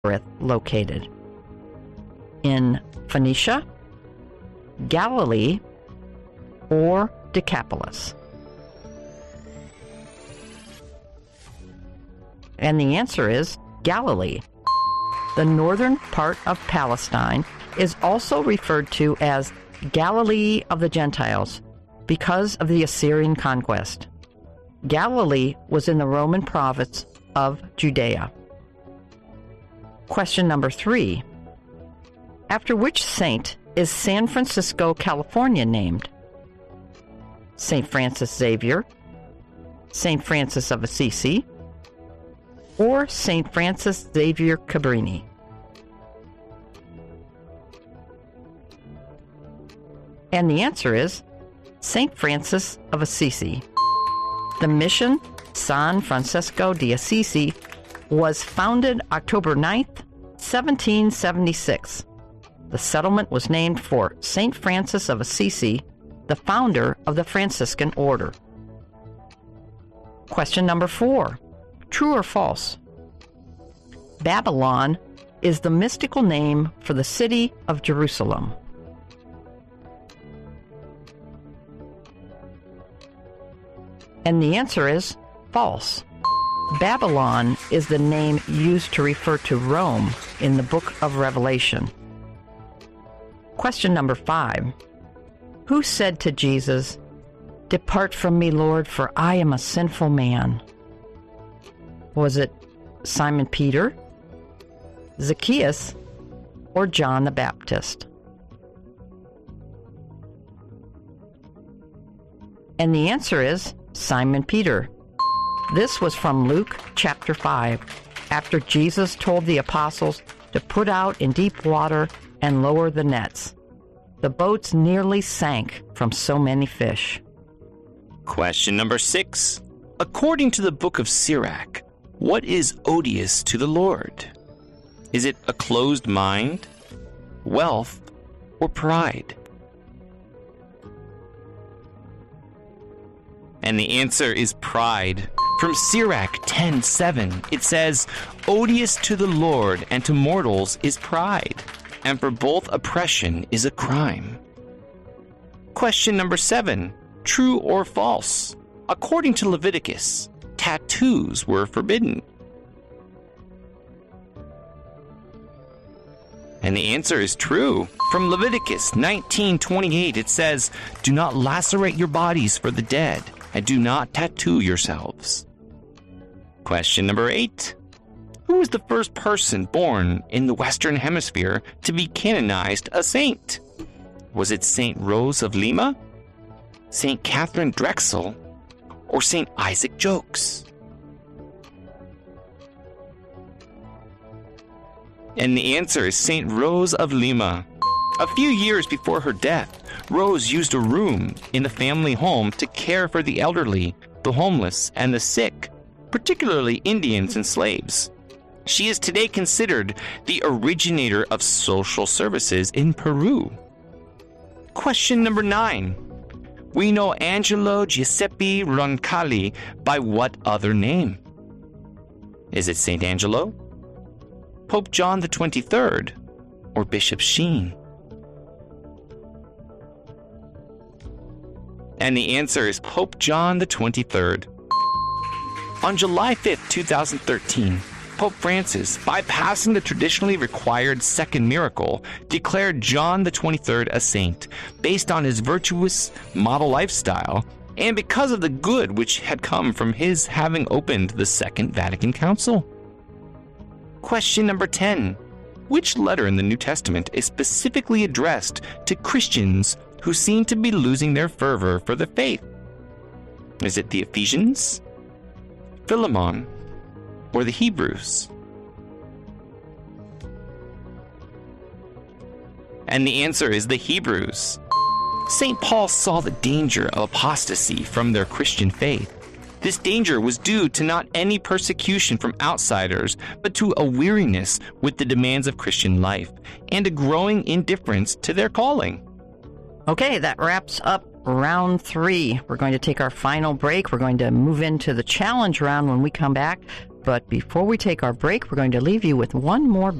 Nazareth located? In Phoenicia, Galilee, or Decapolis? And the answer is Galilee. The northern part of Palestine is also referred to as Galilee of the Gentiles because of the Assyrian conquest. Galilee was in the Roman province of Judea. Question number 3. After which saint is San Francisco, California named? St. Francis Xavier, St. Francis of Assisi, or St. Francis Xavier Cabrini? And the answer is St. Francis of Assisi. The mission San Francisco de Assisi was founded October 9th, 1776. The settlement was named for St. Francis of Assisi, the founder of the Franciscan order. Question number 4. True or false? Babylon is the mystical name for the city of Jerusalem. And the answer is false. Babylon is the name used to refer to Rome in the book of Revelation. Question number 5. Who said to Jesus, "Depart from me, Lord, for I am a sinful man"? Was it Simon Peter, Zacchaeus, or John the Baptist? And the answer is Simon Peter. This was from Luke chapter 5, after Jesus told the apostles to put out in deep water and lower the nets. The boats nearly sank from so many fish. Question number 6. According to the book of Sirach, what is odious to the Lord? Is it a closed mind, wealth, or pride? And the answer is pride. From Sirach 10:7, it says, "Odious to the Lord and to mortals is pride, and for both oppression is a crime." Question number 7. True or false? According to Leviticus, tattoos were forbidden. And the answer is true. From Leviticus 19:28, it says, "Do not lacerate your bodies for the dead, and do not tattoo yourselves." Question number 8. Who was the first person born in the Western Hemisphere to be canonized a saint? Was it St. Rose of Lima, St. Catherine Drexel, or St. Isaac Jogues? And the answer is St. Rose of Lima. A few years before her death, Rose used a room in the family home to care for the elderly, the homeless, and the sick, particularly Indians and slaves. She is today considered the originator of social services in Peru. Question number 9. We know Angelo Giuseppe Roncalli by what other name? Is it St. Angelo, Pope John the 23rd, or Bishop Sheen? And the answer is Pope John the 23rd. On July 5th, 2013, Pope Francis, bypassing the traditionally required second miracle, declared John the 23rd a saint based on his virtuous model lifestyle and because of the good which had come from his having opened the Second Vatican Council. Question number 10. Which letter in the New Testament is specifically addressed to Christians who seem to be losing their fervor for the faith? Is it the Ephesians, Philemon, or the Hebrews? And the answer is the Hebrews. St. Paul saw the danger of apostasy from their Christian faith. This danger was due to not any persecution from outsiders, but to a weariness with the demands of Christian life and a growing indifference to their calling. Okay, that wraps up round 3. We're going to take our final break. We're going to move into the challenge round when we come back. But before we take our break, we're going to leave you with one more